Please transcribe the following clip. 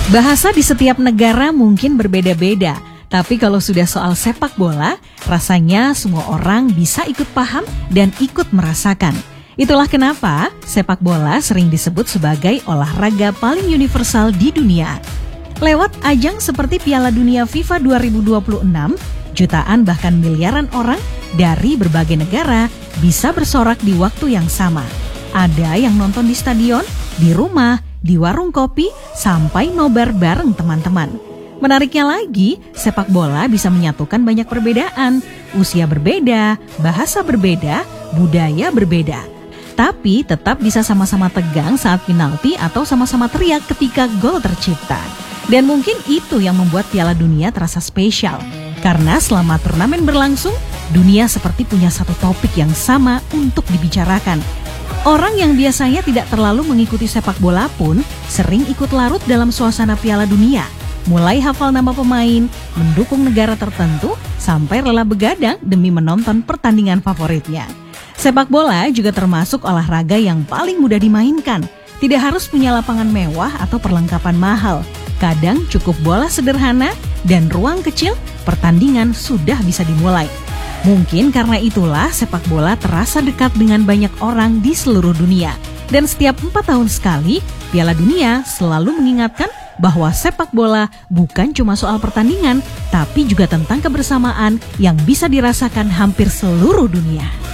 Bahasa di setiap negara mungkin berbeda-beda, tapi kalau sudah soal sepak bola, rasanya semua orang bisa ikut paham dan ikut merasakan. Itulah kenapa sepak bola sering disebut sebagai olahraga paling universal di dunia. Lewat ajang seperti Piala Dunia FIFA 2026, jutaan bahkan miliaran orang dari berbagai negara bisa bersorak di waktu yang sama. Ada yang nonton di stadion, di rumah, di warung kopi, sampai nobar bareng teman-teman. Menariknya lagi, sepak bola bisa menyatukan banyak perbedaan, usia berbeda, bahasa berbeda, budaya berbeda. Tapi tetap bisa sama-sama tegang saat penalti atau sama-sama teriak ketika gol tercipta. Dan mungkin itu yang membuat Piala Dunia terasa spesial. Karena selama turnamen berlangsung, dunia seperti punya satu topik yang sama untuk dibicarakan. Orang yang biasanya tidak terlalu mengikuti sepak bola pun sering ikut larut dalam suasana Piala Dunia. Mulai hafal nama pemain, mendukung negara tertentu, sampai rela begadang demi menonton pertandingan favoritnya. Sepak bola juga termasuk olahraga yang paling mudah dimainkan. Tidak harus punya lapangan mewah atau perlengkapan mahal. Kadang cukup bola sederhana dan ruang kecil, pertandingan sudah bisa dimulai. Mungkin karena itulah sepak bola terasa dekat dengan banyak orang di seluruh dunia. Dan setiap 4 tahun sekali, Piala Dunia selalu mengingatkan bahwa sepak bola bukan cuma soal pertandingan, tapi juga tentang kebersamaan yang bisa dirasakan hampir seluruh dunia.